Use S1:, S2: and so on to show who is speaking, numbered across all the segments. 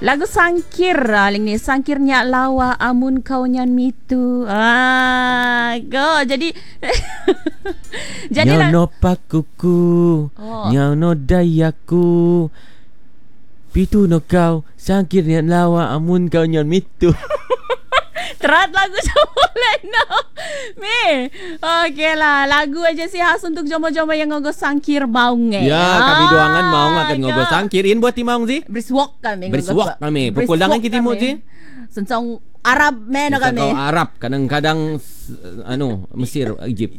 S1: Lagu Sangkir ling ni Sangkirnya lawa amun kau nyan mitu. Go. Jadi
S2: Nyau no pakuku, nyau no dayaku, pitu no kau sangkirnya lawa amun kau nyan mitu.
S1: Terat lagu semula no. Me. Okey lah. Lagu aja sih khas untuk jomo-jomo yang ngogos sangkir maung
S2: Ya, kami doangan maung akan ngogos sangkirin buat timang sih.
S1: Beriswok kami.
S2: Beriswok kami. Pukul dangan kita mo sih.
S1: Sensong Arab meno kami.
S2: Kau Arab, kadang-kadang Mesir, Egypt.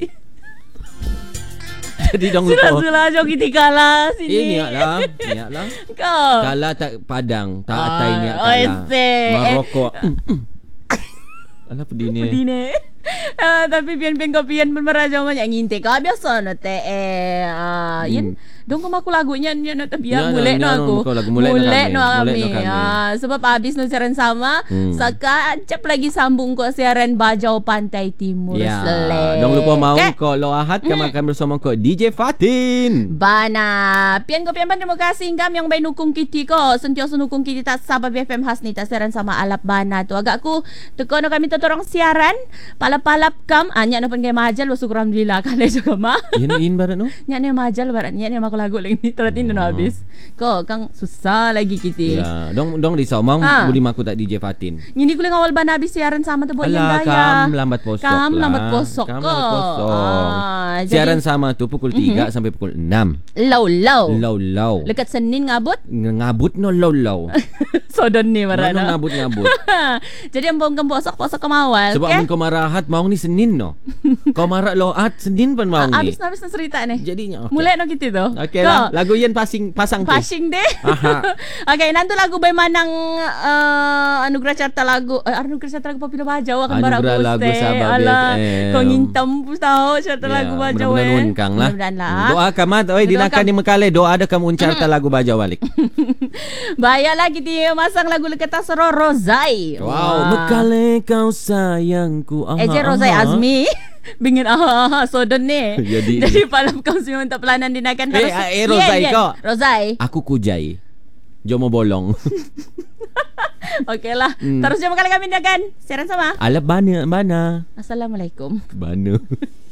S2: Jadi dong lupa.
S1: Sudah jom kita kalah sini.
S2: Ini lah.
S1: Kau.
S2: Kalah tak Padang, tak atainya kalah. Maroko. Alah pedine.
S1: Tapi pian-pian kau pian bermeraja banyak nginte kau biasa no te yin dong kau aku lagunya nya no biar mulai no aku mulai no kami sebab habis no siaran sama saka acap lagi sambung kau siaran Bajau Pantai Timur
S2: Dong lupa mau kau lo Ahad kami akan bersama kau DJ Fatin
S1: bana pian kau pian terima kasih kami yang baik nukung kita kau sentiasa nukung kita tak Sabah BFM khas ni tak siaran sama alap bana tu agak aku teko no kami orang siaran palap kam anya na pun kay majal wa syukur alhamdulillah kale juga mah
S2: in barat no
S1: nya ne majal barat nya ne mak lagu lagi ni teratin no habis ko kang susah lagi kita
S2: dong di somong budi maku tak DJ Fatin
S1: ngini kuling awal ban habis siaran sama tu boy yang daya
S2: kam lambat posok siaran sama tu pukul 3 sampai pukul 6 low
S1: lekat Senin ngabut
S2: no low
S1: sodon ni barat
S2: ngabut
S1: jadi ambong kam posok kemawal
S2: sebab amun kau marahat mau ni Senin no. Kau marah loat Senin pun mau ni.
S1: Habis na cerita ni.
S2: Jadinya
S1: mulai no kita tu.
S2: Okey lah. Lagu yan pasang
S1: deh. Okey, nanti lagu bay manang anugerah carta lagu Popular Bajau akan barak
S2: anugerah lagu Sabah
S1: kau ngintam pun tahu carta lagu Bajau
S2: mudah-mudahan unkang lah. Doa kamat oi dinakan di Mekale doa ada kamu carta lagu Bajau balik.
S1: Bayalah kita masang lagu lekat Tasro Rozai.
S2: Wow, Mekale kau sayangku.
S1: Rozai Azmi bingin sodon ni. Jadi palam kau semua minta pelanan dinakan harus.
S2: Rozai kau.
S1: Rozai.
S2: Aku Kujai. Jomo bolong.
S1: Okey lah. Terus jumpa kali kami dinakan. Siaran sama.
S2: Alap bana.
S1: Assalamualaikum.
S2: Bana.